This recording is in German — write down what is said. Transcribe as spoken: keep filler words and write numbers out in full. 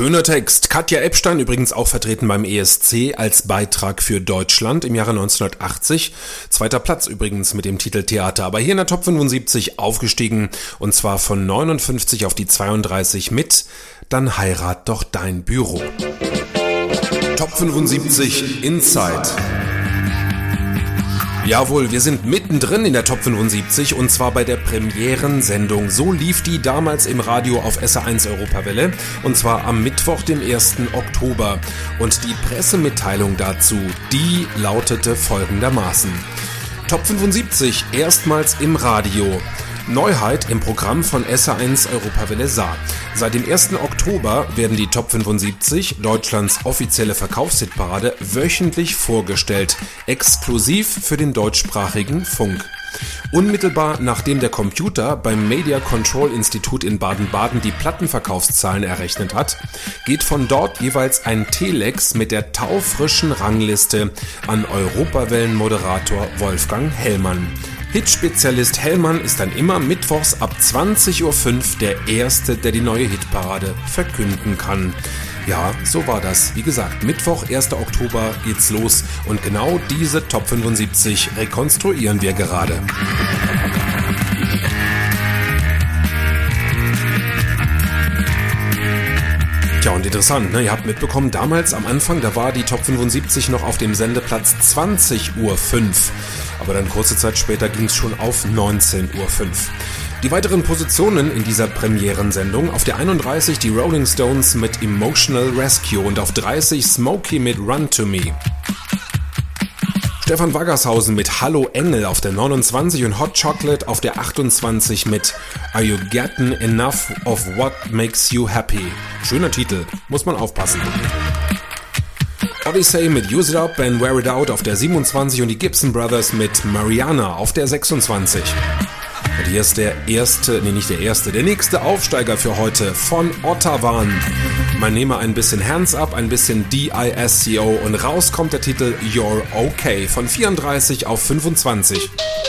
Schöner Text. Katja Ebstein, übrigens auch vertreten beim E S C als Beitrag für Deutschland im Jahre neunzehnhundertachtzig. Zweiter Platz übrigens mit dem Titel Theater. Aber hier in der Top fünfundsiebzig aufgestiegen und zwar von neunundfünfzig auf die zweiunddreißig mit Dann heirat doch dein Büro. Top fünfundsiebzig Inside. Jawohl, wir sind mittendrin in der Top fünfundsiebzig und zwar bei der Premierensendung. So lief die damals im Radio auf S R eins Europawelle und zwar am Mittwoch, dem ersten Oktober. Und die Pressemitteilung dazu, die lautete folgendermaßen. Top fünfundsiebzig, erstmals im Radio. Neuheit im Programm von S R eins Europawelle Saar. Seit dem ersten Oktober werden die Top fünfundsiebzig, Deutschlands offizielle Verkaufshitparade, wöchentlich vorgestellt, exklusiv für den deutschsprachigen Funk. Unmittelbar nachdem der Computer beim Media Control Institut in Baden-Baden die Plattenverkaufszahlen errechnet hat, geht von dort jeweils ein Telex mit der taufrischen Rangliste an Europawellen-Moderator Wolfgang Hellmann. Hitspezialist Hellmann ist dann immer mittwochs ab zwanzig Uhr fünf der Erste, der die neue Hitparade verkünden kann. Ja, so war das. Wie gesagt, Mittwoch, erster Oktober geht's los und genau diese Top fünfundsiebzig rekonstruieren wir gerade. Tja, und interessant, ne? Ihr habt mitbekommen, damals am Anfang, da war die Top fünfundsiebzig noch auf dem Sendeplatz zwanzig Uhr fünf. Aber dann kurze Zeit später ging es schon auf neunzehn Uhr fünf. Die weiteren Positionen in dieser Premierensendung: auf der einunddreißig die Rolling Stones mit Emotional Rescue und auf dreißig Smokey mit Run to Me. Stefan Waggershausen mit Hallo Engel auf der neunundzwanzig und Hot Chocolate auf der achtundzwanzig mit Are You Getting Enough of What Makes You Happy? Schöner Titel, muss man aufpassen. Odyssey mit Use It Up and Wear It Out auf der siebenundzwanzig und die Gibson Brothers mit Mariana auf der sechsundzwanzig. Und hier ist der erste, nee nicht der erste, der nächste Aufsteiger für heute von Ottawa. Man nehme ein bisschen Hands Up, ein bisschen D I S C O und raus kommt der Titel You're Okay von vierunddreißig auf fünfundzwanzig.